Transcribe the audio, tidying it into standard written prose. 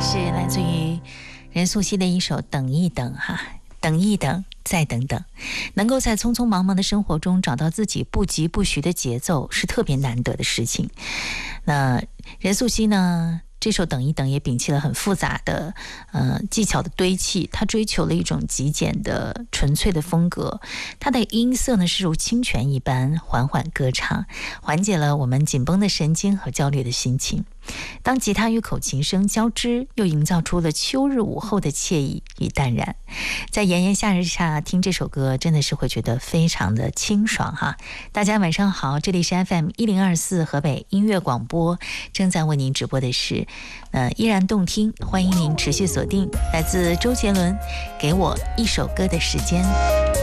是来自于任素汐的一首《等一等》哈，等一等，再等等，能够在匆匆忙忙的生活中找到自己不疾不徐的节奏，是特别难得的事情。那任素汐呢？这首《等一等》也摒弃了很复杂的技巧的堆砌，它追求了一种极简的纯粹的风格。它的音色呢是如清泉一般缓缓歌唱，缓解了我们紧绷的神经和焦虑的心情。当吉他与口琴声交织，又营造出了秋日午后的惬意与淡然。在炎炎夏日下听这首歌，真的是会觉得非常的清爽哈。大家晚上好，这里是 FM1024 河北音乐广播，正在为您直播的是依然动听，欢迎您持续锁定来自周杰伦《给我一首歌的时间》。